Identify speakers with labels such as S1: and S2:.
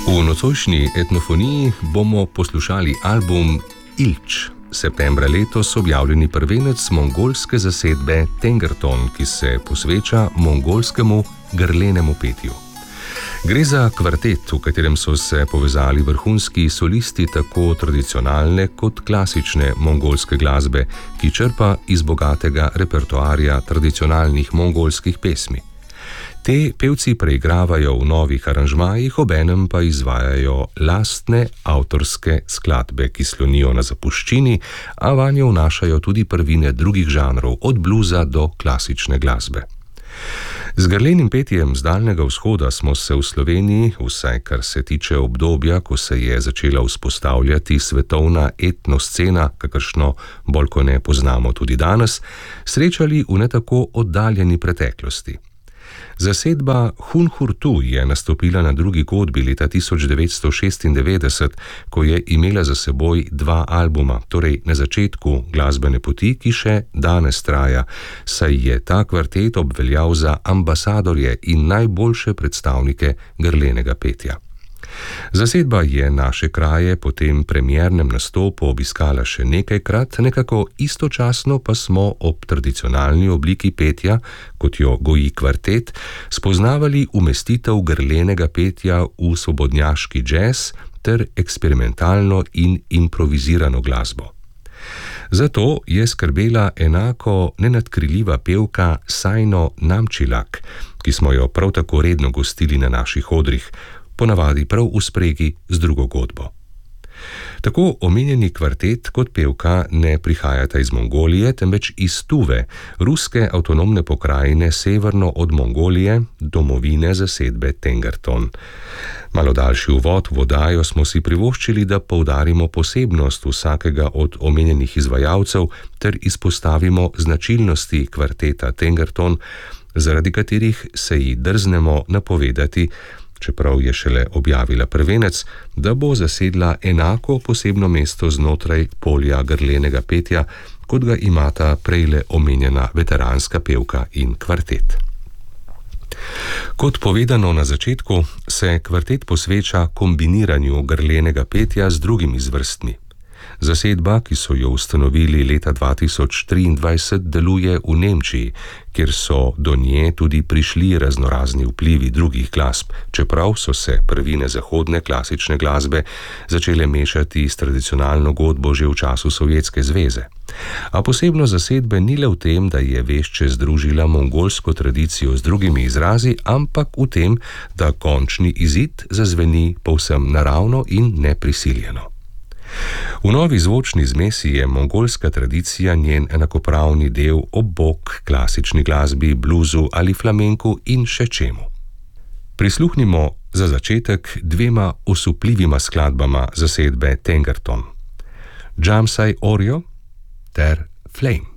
S1: V nocojšnji etnofoniji bomo poslušali album Ilč, septembra letos objavljeni prvenec mongolske zasedbe Tengerton, ki se posveča mongolskemu grlenemu petju. Gre za kvartet, v katerem so se povezali vrhunski solisti tako tradicionalne kot klasične mongolske glasbe, ki črpa iz bogatega repertoarja tradicionalnih mongolskih pesmi. Te pevci preigravajo v novih aranžmajih, obenem pa izvajajo lastne avtorske skladbe, ki slonijo na zapuščini, a vanjo vnašajo tudi prvine drugih žanrov, od bluza do klasične glasbe. Z grlenim petjem z Daljnega vzhoda smo se v Sloveniji, vsaj kar se tiče obdobja, ko se je začela vzpostavljati svetovna etnoscena, kakršno bolj ko ne poznamo tudi danes, srečali v ne tako oddaljeni preteklosti. Zasedba Hunhurtu je nastopila na drugi godbi leta 1996, ko je imela za seboj 2 albuma, torej na začetku glasbene poti, ki še danes traja, saj je ta kvartet obveljal za ambasadorje in najboljše predstavnike grlenega petja. Zasedba je naše kraje po tem premiernem nastopu obiskala še nekajkrat, nekako istočasno pa smo ob tradicionalni obliki petja, kot jo goji kvartet, spoznavali umestitev grlenega petja v svobodnjaški džez ter eksperimentalno in improvizirano glasbo. Zato je skrbela enako nenadkriljiva pevka Sajno Namčilak, ki smo jo prav tako redno gostili na naših odrih, ponavadi prav v spregi z drugo godbo. Tako omenjeni kvartet kot pevka ne prihajata iz Mongolije, temveč iz Tuve, ruske avtonomne pokrajine severno od Mongolije, domovine zasedbe Tengerton. Malo daljši uvod v oddajo smo si privoščili, da poudarimo posebnost vsakega od omenjenih izvajalcev ter izpostavimo značilnosti kvarteta Tengerton, zaradi katerih se ji drznemo napovedati, čeprav je šele objavila prvenec, da bo zasedla enako posebno mesto znotraj polja grlenega petja, kot ga imata prejle omenjena veteranska pevka in kvartet. Kot povedano na začetku, se kvartet posveča kombiniranju grlenega petja z drugimi zvrstmi. Zasedba, ki so jo ustanovili leta 2023, deluje v Nemčiji, kjer so do nje tudi prišli raznorazni vplivi drugih glasb, čeprav so se prvine zahodne klasične glasbe začele mešati s tradicionalno godbo že v času Sovjetske zveze. A posebno zasedbe ni le v tem, da je vešče združila mongolsko tradicijo z drugimi izrazi, ampak v tem, da končni izid zazveni povsem naravno in neprisiljeno. V novi zvočni zmesi je mongolska tradicija njen enakopravni del ob bok klasični glasbi, bluzu ali flamenku in še čemu. Prisluhnimo za začetek 2 osupljivima skladbama zasedbe Tengerton: Jamsai Orjo ter Flame.